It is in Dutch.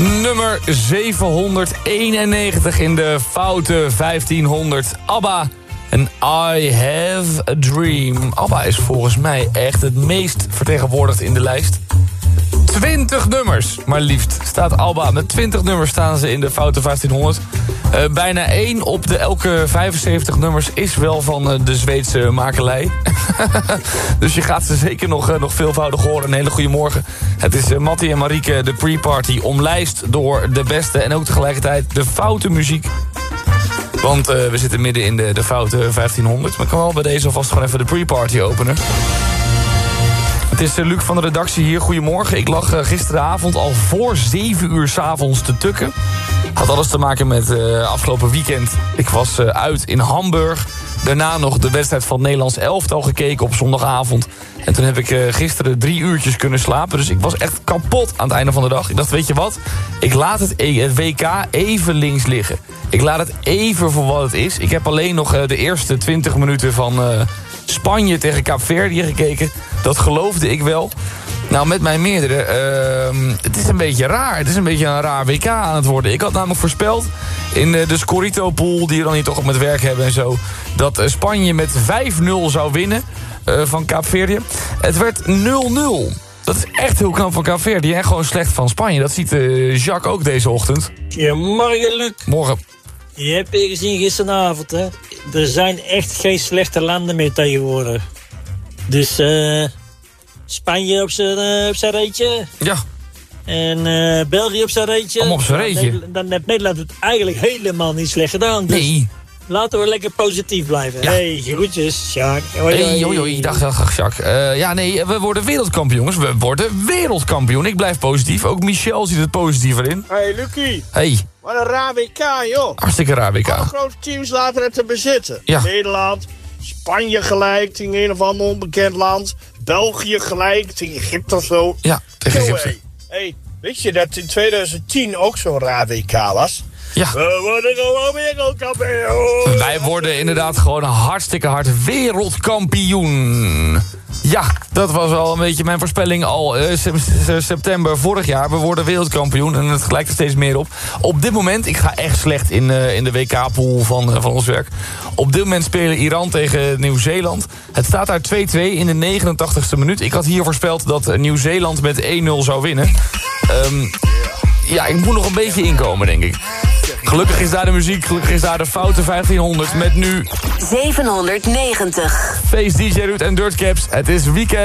Nummer 791 in de foute 1500. ABBA en I Have a Dream. ABBA is volgens mij echt het meest vertegenwoordigd in de lijst. 20 nummers, maar liefst staat ABBA. Met 20 nummers staan ze in de foute 1500. Bijna 1 op de elke 75 nummers is wel van de Zweedse makelij. Dus je gaat ze zeker nog veelvoudig horen. Een hele goede morgen. Het is Mattie en Marieke, de pre-party, omlijst door de beste en ook tegelijkertijd de foute muziek. Want we zitten midden in de foute 1500. Maar ik kan wel bij deze alvast gewoon even de pre-party openen. Het is Luc van de redactie hier. Goedemorgen. Ik lag gisteravond al voor 7 uur 's avonds te tukken. Had alles te maken met afgelopen weekend. Ik was uit in Hamburg. Daarna nog de wedstrijd van het Nederlands elftal gekeken op zondagavond. En toen heb ik gisteren 3 uurtjes kunnen slapen. Dus ik was echt kapot aan het einde van de dag. Ik dacht, weet je wat? Ik laat het WK even links liggen. Ik laat het even voor wat het is. Ik heb alleen nog de eerste 20 minuten van Spanje tegen Kaapverdië gekeken. Dat geloofde ik wel. Nou, met mijn meerdere, het is een beetje raar. Het is een beetje een raar WK aan het worden. Ik had namelijk voorspeld in de Scorito-pool, die we dan hier toch op met werk hebben en zo, dat Spanje met 5-0 zou winnen van Kaapverdië. Het werd 0-0. Dat is echt heel knap van Kaapverdië en gewoon slecht van Spanje. Dat ziet Jacques ook deze ochtend. Goedemorgen, Luc. Morgen. Je hebt je gezien gisteravond, hè? Er zijn echt geen slechte landen meer tegenwoordig. Dus Spanje op zijn rijtje. Ja. En België op zijn rijtje. Allemaal op zijn rijtje. Dan heeft Nederland het eigenlijk helemaal niet slecht gedaan. Dus Nee. laten we lekker positief blijven. Ja. Hey, groetjes, Jacques. Hoi, Hoi, dag Jacques. Ja, nee, we worden wereldkampioen, jongens. We worden wereldkampioen. Ik blijf positief. Ook Michel ziet het positief erin. Hey, Lucie. Hey, Wat een raar WK, joh. hartstikke raar WK. Alle grote teams laten het te bezitten. Ja. Nederland, Spanje gelijk tegen een of ander onbekend land. België gelijk tegen Egypte of zo. Ja, tegen Yo, Egypte. hey, weet je dat in 2010 ook zo'n raar WK was? Ja. We worden gewoon wereldkampioen. Wij worden inderdaad gewoon hartstikke hard wereldkampioen. Ja, dat was al een beetje mijn voorspelling al september vorig jaar. We worden wereldkampioen en het lijkt er steeds meer op. Op dit moment, ik ga echt slecht in de WK-pool van ons werk. Op dit moment spelen Iran tegen Nieuw-Zeeland. Het staat daar 2-2 in de 89ste minuut. Ik had hier voorspeld dat Nieuw-Zeeland met 1-0 zou winnen. Ja, ik moet nog een beetje inkomen, denk ik. Gelukkig is daar de muziek, gelukkig is daar de foute 1500 met nu 790. Face DJ Ruud en Dirtcaps. Het is weekend.